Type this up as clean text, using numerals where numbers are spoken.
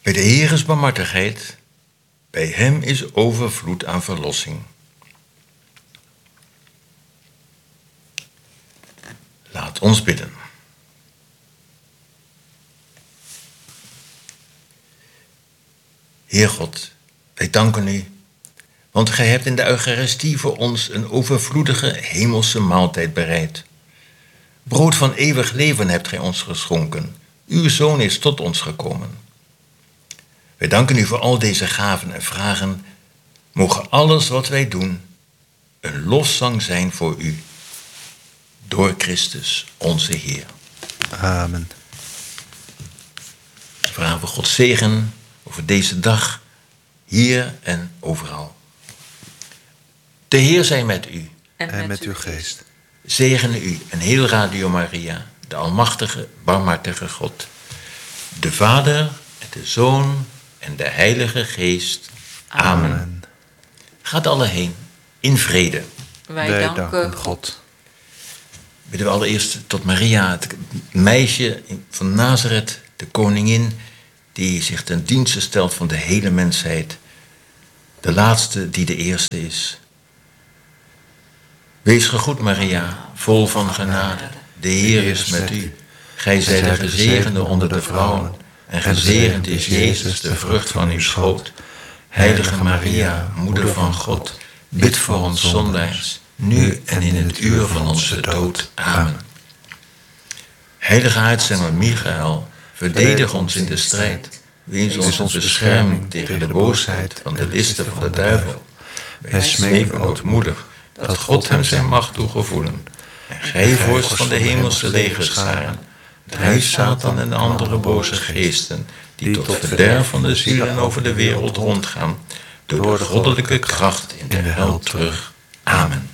Bij de Heer is barmhartigheid, bij hem is overvloed aan verlossing. Laat ons bidden. Heer God, wij danken u, want gij hebt in de Eucharistie voor ons een overvloedige hemelse maaltijd bereid. Brood van eeuwig leven hebt gij ons geschonken. Uw Zoon is tot ons gekomen. Wij danken u voor al deze gaven en vragen. Mogen alles wat wij doen een lofzang zijn voor u. Door Christus, onze Heer. Amen. Vragen we Gods zegen over deze dag, hier en overal. De Heer zij met u. En met uw geest. Zegene u en heel Radio Maria, de almachtige, barmhartige God, de Vader en de Zoon en de Heilige Geest. Amen. Gaat alle heen, in vrede. Wij danken God. Bidden we allereerst tot Maria, het meisje van Nazareth, de koningin, die zich ten dienste stelt van de hele mensheid. De laatste die de eerste is. Wees gegroet, Maria, vol van genade. De Heer is met u. Gij zijt de gezegende onder de vrouwen. En gezegend is Jezus, de vrucht van uw schoot. Heilige Maria, moeder van God, bid voor ons zondaars, nu en in het uur van onze dood. Amen. Heilige aartsengel Michael, verdedig ons in de strijd. Wees ons bescherming tegen de boosheid van de listen van de duivel. Wij smeken ootmoedig dat God hem zijn macht toegevoelen. En gij, vorst van de hemelse legerscharen, drijf Satan en de andere boze geesten, die tot verderf van de zielen over de wereld rondgaan, door de goddelijke kracht in de hel terug. Amen.